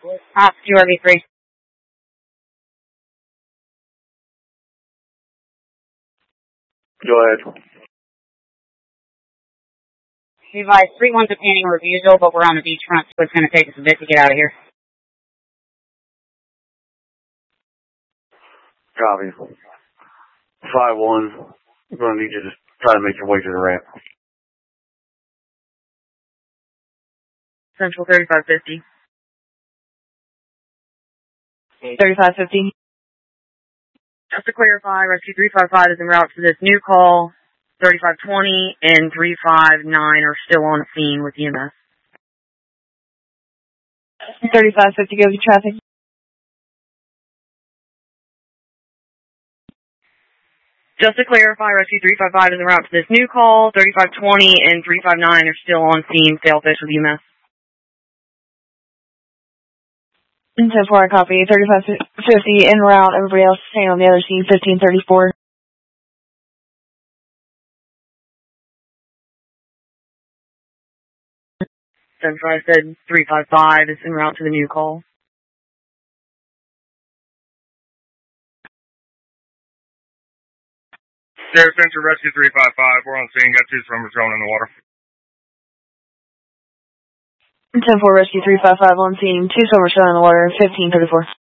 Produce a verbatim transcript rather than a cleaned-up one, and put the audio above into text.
Ops two R V three. Go ahead. We advise three one's a painting refusal, but we're on the beachfront, so it's going to take us a bit to get out of here. Copy. five one, I'm going to need you to try to make your way to the ramp. Central thirty-five fifty. thirty-five fifty. Just to clarify, Rescue three five five is en route to this new call. thirty-five twenty and three five nine are still on scene with E M S. thirty-five fifty, go to traffic. Just to clarify, Rescue three five five is en route to this new call. thirty-five twenty and three five nine are still on scene. Sailfish with E M S. ten four, I copy. thirty-five fifty, en route. Everybody else staying on the other scene. fifteen thirty-four. seven five said three five five is en route to the new call. Sarah Central Rescue three five five, we're on scene, got two swimmers going in the water. ten four, Rescue three five five on scene, two swimmers still in the water, fifteen thirty-four.